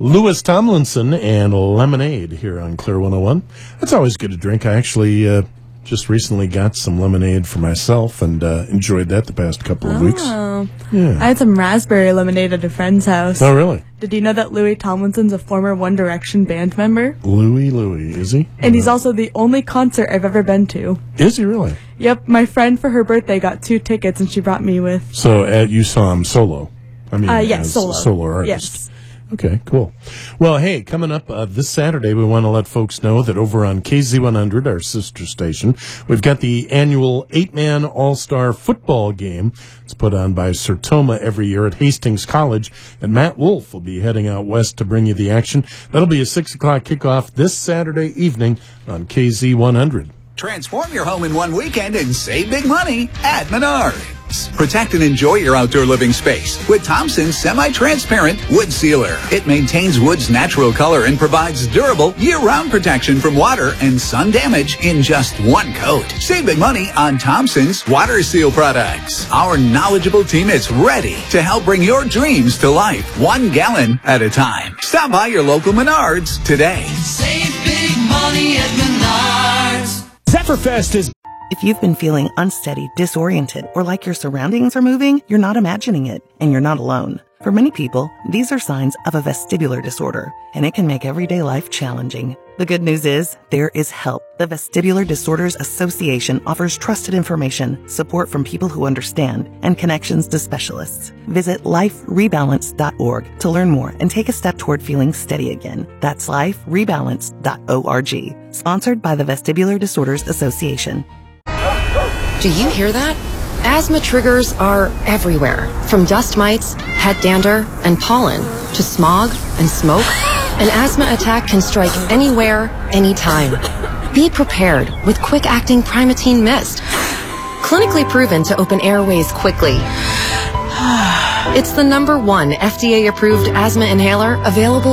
Louis Tomlinson and Lemonade here on Clear 101. That's always good to drink. I actually just recently got some lemonade for myself and enjoyed that the past couple of weeks. Oh. Yeah. I had some raspberry lemonade at a friend's house. Oh, really? Did you know that Louis Tomlinson's a former One Direction band member? Louis, is he? And he's also the only concert I've ever been to. Is he really? Yep, my friend for her birthday got 2 tickets and she brought me with. So you saw him solo? I mean, yes, solo. A solo artist. Yes. Okay, cool. Well, hey, coming up this Saturday, we want to let folks know that over on KZ100, our sister station, we've got the annual 8-man all-star football game. It's put on by Sertoma every year at Hastings College, and Matt Wolf will be heading out west to bring you the action. That'll be a 6 o'clock kickoff this Saturday evening on KZ100. Transform your home in one weekend and save big money at Menards. Protect and enjoy your outdoor living space with Thompson's semi-transparent wood sealer. It maintains wood's natural color and provides durable year-round protection from water and sun damage in just one coat. Save big money on Thompson's water seal products. Our knowledgeable team is ready to help bring your dreams to life 1 gallon at a time. Stop by your local Menards today. Save big money at Menards. Zephyrfest is... If you've been feeling unsteady, disoriented, or like your surroundings are moving, you're not imagining it, and you're not alone. For many people, these are signs of a vestibular disorder, and it can make everyday life challenging. The good news is, there is help. The Vestibular Disorders Association offers trusted information, support from people who understand, and connections to specialists. Visit liferebalance.org to learn more and take a step toward feeling steady again. That's liferebalance.org. Sponsored by the Vestibular Disorders Association. Do you hear that? Asthma triggers are everywhere, from dust mites, head dander, and pollen, to smog and smoke. An asthma attack can strike anywhere, anytime. Be prepared with quick-acting Primatene Mist. Clinically proven to open airways quickly. It's the #1 FDA-approved asthma inhaler available